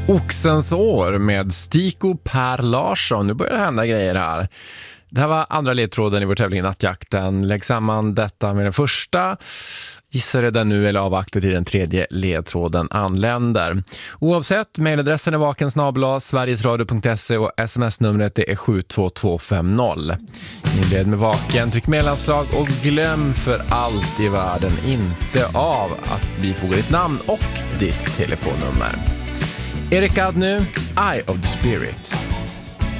Oxens år med Stiko Per Larsson. Nu börjar det hända grejer här. Det här var andra ledtråden i vår tävling Nattjakten. Lägg samman detta med den första. Gissar redan nu eller avvakta till den tredje ledtråden anländer. Oavsett, mejladressen är vakensnabel@sverigesradio.se och sms-numret är 72250. Inled med Vaken, tryck mellanslag och glöm för allt i världen inte av att bifoga ditt namn och ditt telefonnummer. Erik Adnu, Eye of the Spirit.